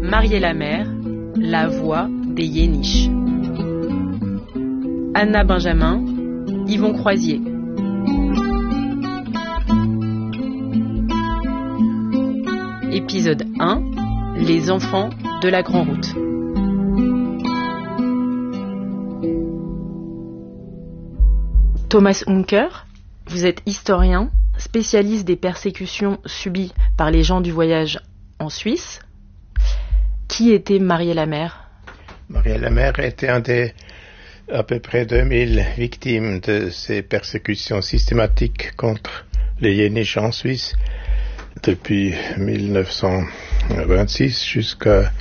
Mariella Mer, la voix des Yéniches. Anna Benjamin, Yvon Croisier. Épisode 1, les enfants de la Grand Route. Thomas Unker, vous êtes historien, spécialiste des persécutions subies par les gens du voyage en Suisse. Qui était Mariella Mer? Mariella Mer était un des à peu près 2000 victimes de ces persécutions systématiques contre les Yéniches en Suisse depuis 1926 jusqu'à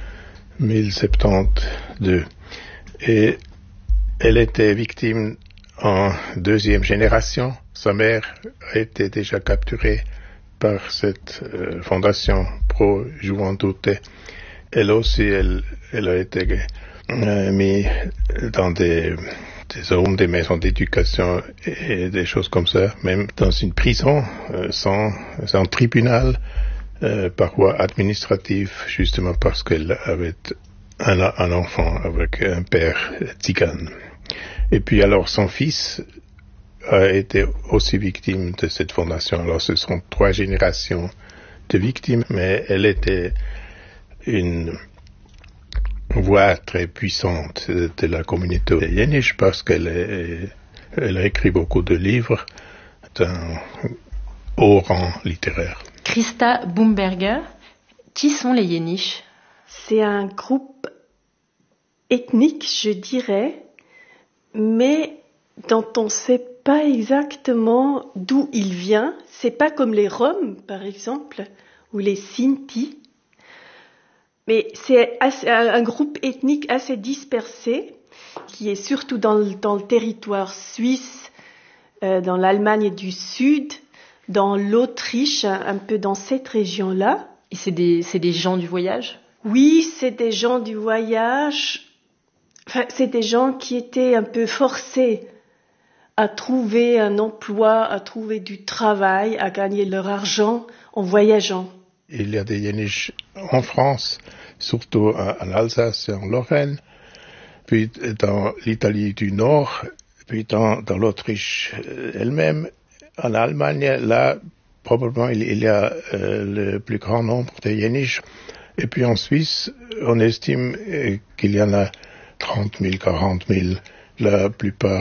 1072. Et elle était victime en deuxième génération. Sa mère a été déjà capturée par cette fondation pro-Juventude. Elle aussi, elle a été mise dans des hommes, des maisons d'éducation et des choses comme ça, même dans une prison sans tribunal par voie administrative, justement parce qu'elle avait un enfant avec un père tzigane. Et puis alors son fils a été aussi victime de cette fondation. Alors ce sont 3 générations de victimes, mais elle était une voix très puissante de la communauté yéniche parce qu'elle a écrit beaucoup de livres d'un haut rang littéraire. Christa Bumberger, qui sont les Yéniches? C'est un groupe ethnique, je dirais, mais dont on ne sait pas exactement d'où il vient. C'est pas comme les Roms, par exemple, ou les Sinti. Mais c'est un groupe ethnique assez dispersé, qui est surtout dans le territoire suisse, dans l'Allemagne du Sud, dans l'Autriche, un peu dans cette région-là. Et c'est des gens du voyage? Oui, c'est des gens du voyage. Enfin, c'est des gens qui étaient un peu forcés à trouver un emploi, à trouver du travail, à gagner leur argent en voyageant. Il y a des Yéniches en France, surtout en Alsace et en Lorraine, puis dans l'Italie du Nord, puis dans l'Autriche elle-même. En Allemagne, là, probablement, il y a le plus grand nombre de Yéniches. Et puis en Suisse, on estime qu'il y en a 30 000, 40 000, la plupart